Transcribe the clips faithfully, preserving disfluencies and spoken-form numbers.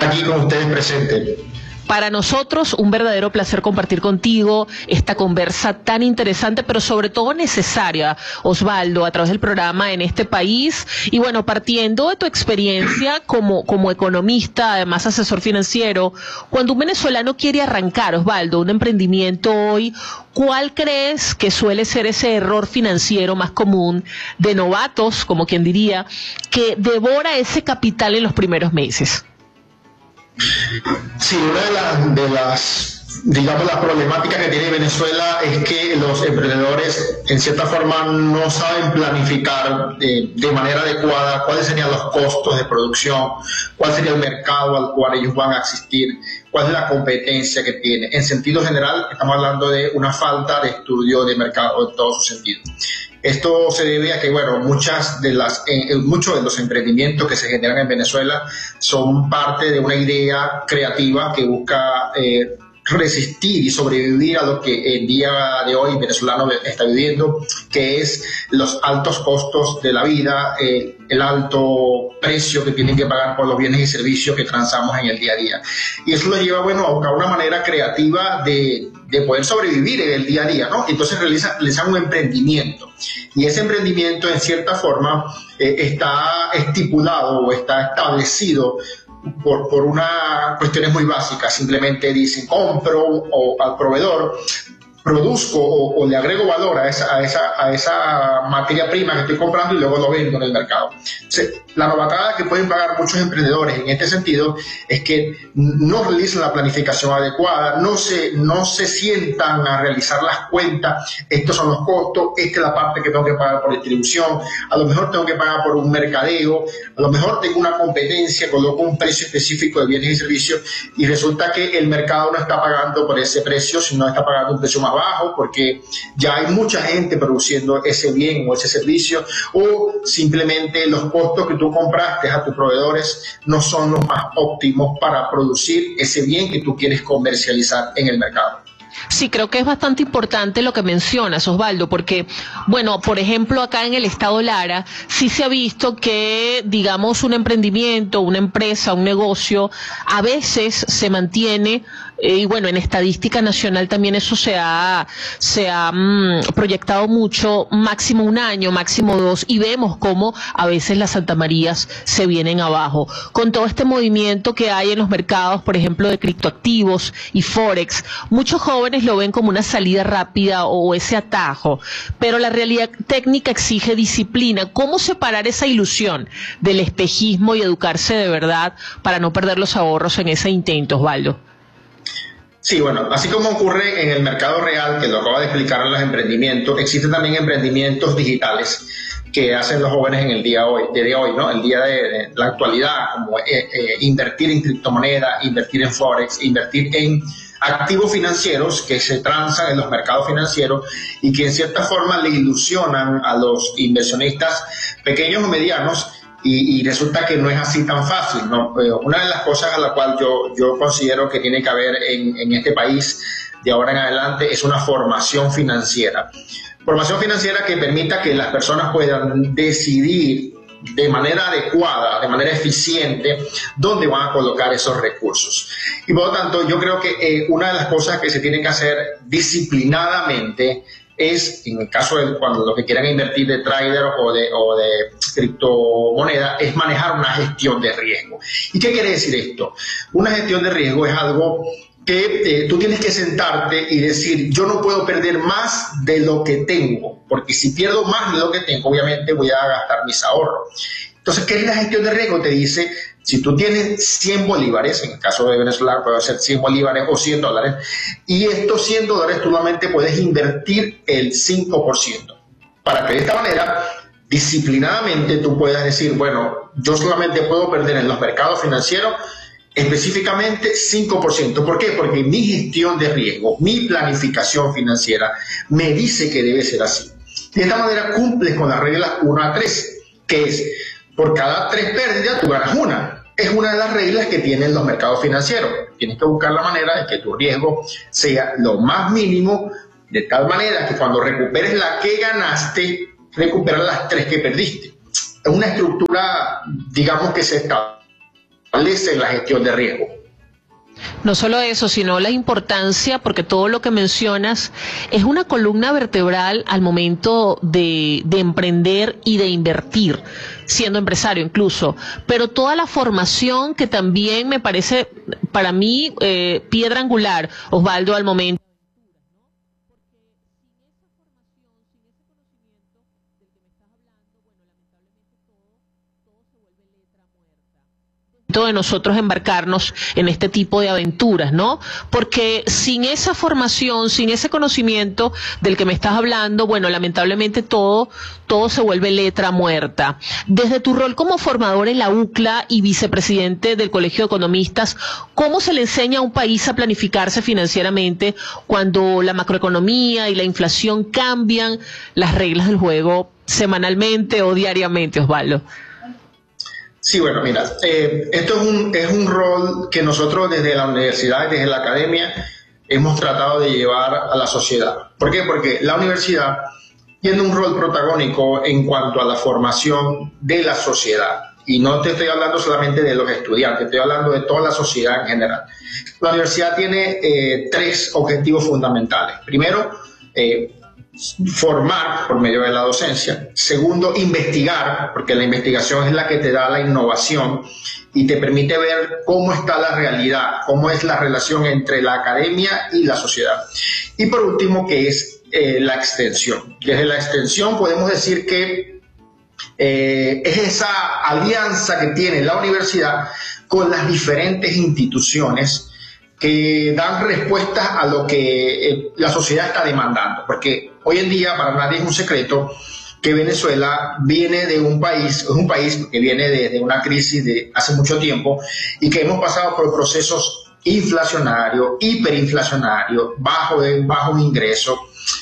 aquí con ustedes presentes. Para nosotros, un verdadero placer compartir contigo esta conversa tan interesante, pero sobre todo necesaria, Osvaldo, a través del programa en este país. Y bueno, partiendo de tu experiencia como, como economista, además asesor financiero, cuando un venezolano quiere arrancar, Osvaldo, un emprendimiento hoy, ¿cuál crees que suele ser ese error financiero más común de novatos, como quien diría, que devora ese capital en los primeros meses? Sí, una de, la, de las, digamos, las problemáticas que tiene Venezuela es que los emprendedores, en cierta forma, no saben planificar de, de manera adecuada cuáles serían los costos de producción, cuál sería el mercado al cual ellos van a asistir, cuál es la competencia que tiene. En sentido general, estamos hablando de una falta de estudio de mercado en todo su sentido. Esto se debe a que, bueno, muchas de las, eh, muchos de los emprendimientos que se generan en Venezuela son parte de una idea creativa que busca eh, resistir y sobrevivir a lo que el día de hoy venezolano está viviendo, que es los altos costos de la vida, eh, el alto precio que tienen que pagar por los bienes y servicios que transamos en el día a día. Y eso lo lleva, bueno, a buscar una manera creativa de, de poder sobrevivir en el día a día, ¿no? Entonces realizan, realizan un emprendimiento. Y ese emprendimiento, en cierta forma, eh, está estipulado o está establecido por, por unas cuestiones muy básicas. Simplemente dicen, compro o al proveedor, produzco o, o le agrego valor a esa, a, esa, a esa materia prima que estoy comprando y luego lo vendo en el mercado. Entonces, la novatada que pueden pagar muchos emprendedores en este sentido es que no realizan la planificación adecuada, no se, no se sientan a realizar las cuentas, estos son los costos, esta es la parte que tengo que pagar por distribución, a lo mejor tengo que pagar por un mercadeo, a lo mejor tengo una competencia, coloco un precio específico de bienes y servicios y resulta que el mercado no está pagando por ese precio, sino está pagando un precio más bajo porque ya hay mucha gente produciendo ese bien o ese servicio, o simplemente los costos que tú compraste a tus proveedores no son los más óptimos para producir ese bien que tú quieres comercializar en el mercado. Sí, creo que es bastante importante lo que mencionas, Osvaldo, porque, bueno, por ejemplo, acá en el estado Lara, sí se ha visto que, digamos, un emprendimiento, una empresa, un negocio, a veces se mantiene, eh, y bueno, en estadística nacional también eso se ha, se ha mmm, proyectado mucho, máximo un año, máximo dos, y vemos cómo a veces las Santa Marías se vienen abajo. Con todo este movimiento que hay en los mercados, por ejemplo, de criptoactivos y Forex, muchos jóvenes lo ven como una salida rápida o ese atajo, pero la realidad técnica exige disciplina. ¿Cómo separar esa ilusión del espejismo y educarse de verdad para no perder los ahorros en ese intento, Osvaldo? Sí, bueno, así como ocurre en el mercado real, que lo acaba de explicar en los emprendimientos, existen también emprendimientos digitales que hacen los jóvenes en el día hoy, de, de hoy, ¿no? El día de, de la actualidad, como eh, eh, invertir en criptomonedas, invertir en Forex, invertir en activos financieros que se transan en los mercados financieros y que en cierta forma le ilusionan a los inversionistas pequeños o medianos. Y, y resulta que no es así tan fácil, ¿no? Eh, una de las cosas a la cual yo, yo considero que tiene que haber en, en este país de ahora en adelante es una formación financiera. Formación financiera que permita que las personas puedan decidir de manera adecuada, de manera eficiente, dónde van a colocar esos recursos. Y por lo tanto, yo creo que eh, una de las cosas que se tiene que hacer disciplinadamente es, en el caso de cuando lo que quieran invertir de trader o de, o de criptomoneda, es manejar una gestión de riesgo. ¿Y qué quiere decir esto? Una gestión de riesgo es algo que eh, tú tienes que sentarte y decir, yo no puedo perder más de lo que tengo, porque si pierdo más de lo que tengo, obviamente voy a gastar mis ahorros. Entonces, ¿qué es la gestión de riesgo? Te dice, si tú tienes cien bolívares, en el caso de Venezuela puede ser cien bolívares o cien dólares, y estos cien dólares tú solamente puedes invertir el cinco por ciento, para que de esta manera, disciplinadamente, tú puedas decir, bueno, yo solamente puedo perder en los mercados financieros específicamente cinco por ciento. ¿Por qué? Porque mi gestión de riesgo, mi planificación financiera me dice que debe ser así. De esta manera cumples con la regla uno a tres, que es, por cada tres pérdidas tú ganas una. Es una de las reglas que tienen los mercados financieros. Tienes que buscar la manera de que tu riesgo sea lo más mínimo, de tal manera que cuando recuperes la que ganaste, recuperas las tres que perdiste. Es una estructura, digamos, que se está establece la gestión de riesgo. No solo eso, sino la importancia, porque todo lo que mencionas es una columna vertebral al momento de, de emprender y de invertir, siendo empresario incluso, pero toda la formación que también me parece, para mí, eh, piedra angular, Osvaldo, al momento. De nosotros embarcarnos en este tipo de aventuras, ¿no? Porque sin esa formación, sin ese conocimiento del que me estás hablando, bueno, lamentablemente todo, todo se vuelve letra muerta. Desde tu rol como formador en la U C L A y vicepresidente del Colegio de Economistas, ¿cómo se le enseña a un país a planificarse financieramente cuando la macroeconomía y la inflación cambian las reglas del juego semanalmente o diariamente, Osvaldo? Sí, bueno, mira, eh, esto es un, es un rol que nosotros desde la universidad, desde la academia, hemos tratado de llevar a la sociedad. ¿Por qué? Porque la universidad tiene un rol protagónico en cuanto a la formación de la sociedad. Y no te estoy hablando solamente de los estudiantes, estoy hablando de toda la sociedad en general. La universidad tiene eh, tres objetivos fundamentales. Primero, eh, formar por medio de la docencia. Segundo, investigar, porque la investigación es la que te da la innovación y te permite ver cómo está la realidad, cómo es la relación entre la academia y la sociedad. Y por último, que es eh, la extensión. Desde la extensión podemos decir que eh, es esa alianza que tiene la universidad con las diferentes instituciones que dan respuestas a lo que eh, la sociedad está demandando, porque hoy en día para nadie es un secreto que Venezuela viene de un país, es un país que viene de, de una crisis de hace mucho tiempo y que hemos pasado por procesos inflacionarios, hiperinflacionarios, bajo de, bajos ingresos,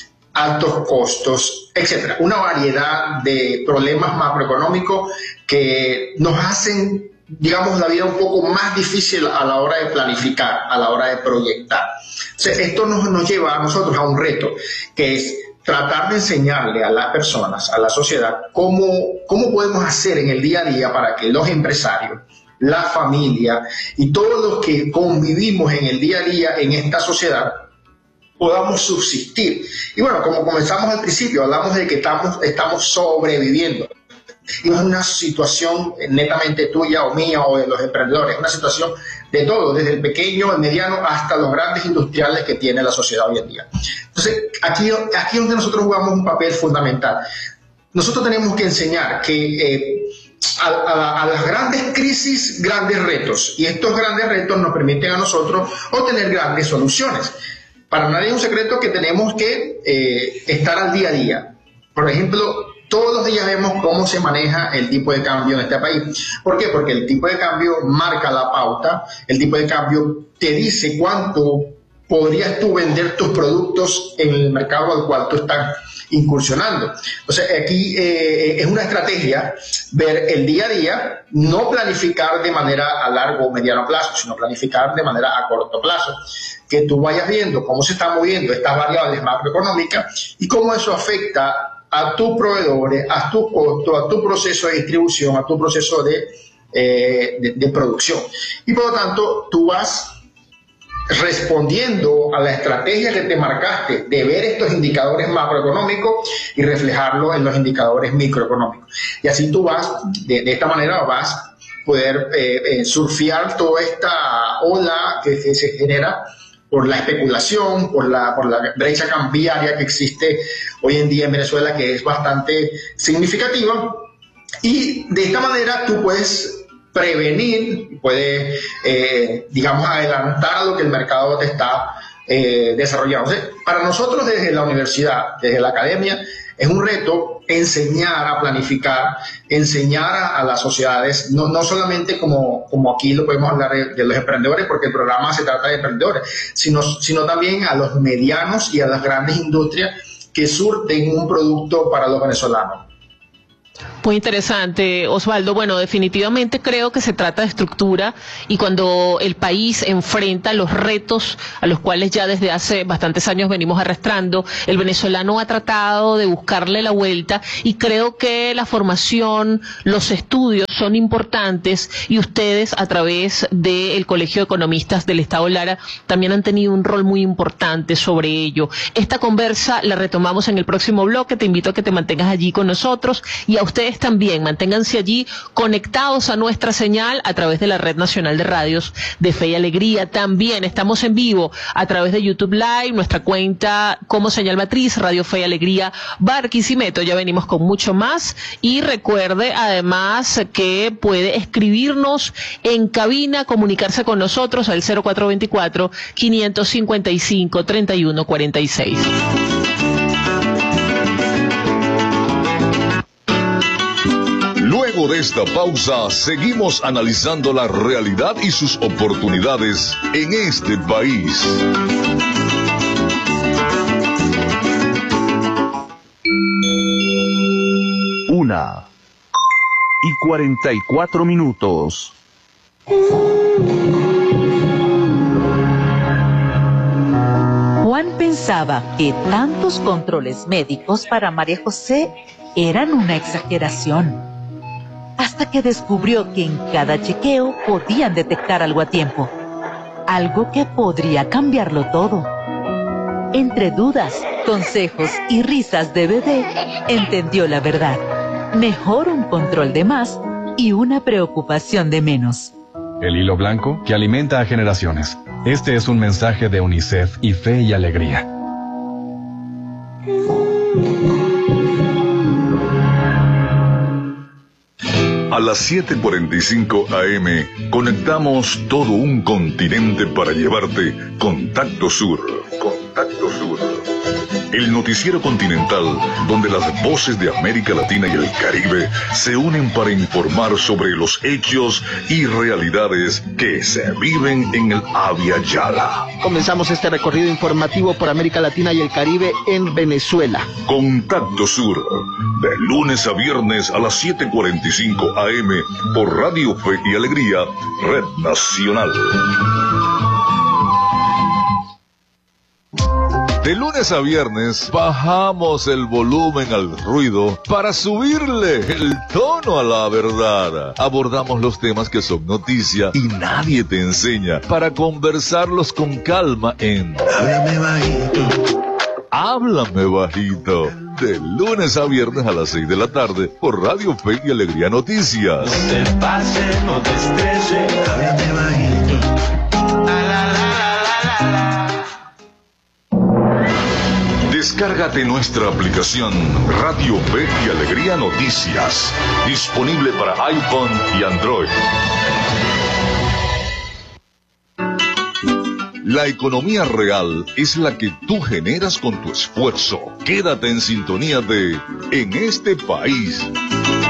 altos costos, etcétera. Una variedad de problemas macroeconómicos que nos hacen, digamos, la vida un poco más difícil a la hora de planificar, a la hora de proyectar. O sea, esto nos, nos lleva a nosotros a un reto, que es tratar de enseñarle a las personas, a la sociedad, cómo, cómo podemos hacer en el día a día para que los empresarios, la familia y todos los que convivimos en el día a día en esta sociedad podamos subsistir. Y bueno, como comenzamos al principio, hablamos de que estamos, estamos sobreviviendo. Y no es una situación netamente tuya o mía o de los emprendedores, es una situación de todo, desde el pequeño, el mediano, hasta los grandes industriales que tiene la sociedad hoy en día. Entonces, aquí, aquí es donde nosotros jugamos un papel fundamental. Nosotros tenemos que enseñar que eh, a, a, a las grandes crisis, grandes retos, y estos grandes retos nos permiten a nosotros obtener grandes soluciones. Para nadie es un secreto que tenemos que eh, estar al día a día. Por ejemplo, todos los días vemos cómo se maneja el tipo de cambio en este país. ¿Por qué? Porque el tipo de cambio marca la pauta, el tipo de cambio te dice cuánto podrías tú vender tus productos en el mercado al cual tú estás incursionando. Entonces, aquí eh, es una estrategia ver el día a día, no planificar de manera a largo o mediano plazo, sino planificar de manera a corto plazo. Que tú vayas viendo cómo se están moviendo estas variables macroeconómicas y cómo eso afecta a tus proveedores, a tu costo, a tu proceso de distribución, a tu proceso de, eh, de, de producción. Y por lo tanto, tú vas respondiendo a la estrategia que te marcaste de ver estos indicadores macroeconómicos y reflejarlo en los indicadores microeconómicos. Y así tú vas, de, de esta manera vas a poder eh, eh, surfear toda esta ola que, que se genera por la especulación, por la, por la brecha cambiaria que existe hoy en día en Venezuela, que es bastante significativa. Y de esta manera tú puedes prevenir, puedes, eh, digamos, adelantar lo que el mercado te está eh, desarrollando. O sea, para nosotros desde la universidad, desde la academia, es un reto enseñar a planificar, enseñar a, a las sociedades, no, no solamente como, como aquí lo podemos hablar de, de los emprendedores, porque el programa se trata de emprendedores, sino, sino también a los medianos y a las grandes industrias que surten un producto para los venezolanos. Muy interesante, Osvaldo. Bueno, definitivamente creo que se trata de estructura y cuando el país enfrenta los retos a los cuales ya desde hace bastantes años venimos arrastrando, el venezolano ha tratado de buscarle la vuelta y creo que la formación, los estudios son importantes y ustedes a través del Colegio de Economistas del Estado Lara también han tenido un rol muy importante sobre ello. Esta conversa la retomamos en el próximo bloque. Te invito a que te mantengas allí con nosotros y a ustedes también, manténganse allí conectados a nuestra señal a través de la Red Nacional de Radios de Fe y Alegría. También estamos en vivo a través de YouTube Live, nuestra cuenta como señal matriz, Radio Fe y Alegría, Barquisimeto. Ya venimos con mucho más y recuerde además que puede escribirnos en cabina, comunicarse con nosotros al cero cuatro dos cuatro, cinco cinco cinco, tres uno cuatro seis. Luego de esta pausa, seguimos analizando la realidad y sus oportunidades en este país. Una y cuarenta y cuatro minutos. Juan pensaba que tantos controles médicos para María José eran una exageración, hasta que descubrió que en cada chequeo podían detectar algo a tiempo, algo que podría cambiarlo todo. Entre dudas, consejos y risas de bebé, entendió la verdad. Mejor un control de más y una preocupación de menos. El hilo blanco que alimenta a generaciones. Este es un mensaje de UNICEF y Fe y Alegría. A las siete cuarenta y cinco a eme conectamos todo un continente para llevarte Contacto Sur. Contacto Sur. El noticiero continental donde las voces de América Latina y el Caribe se unen para informar sobre los hechos y realidades que se viven en el Abya Yala. Comenzamos este recorrido informativo por América Latina y el Caribe en Venezuela. Contacto Sur, de lunes a viernes a las siete cuarenta y cinco a eme por Radio Fe y Alegría, Red Nacional. De lunes a viernes bajamos el volumen al ruido para subirle el tono a la verdad. Abordamos los temas que son noticia y nadie te enseña para conversarlos con calma en Háblame Bajito. Háblame Bajito. De lunes a viernes a las seis de la tarde por Radio Fe y Alegría Noticias. No te pases, no te estreses. Háblame bajito. La, la, la, la, la, la. Descárgate nuestra aplicación Radio Fe y Alegría Noticias, disponible para iPhone y Android. La economía real es la que tú generas con tu esfuerzo. Quédate en sintonía de En este País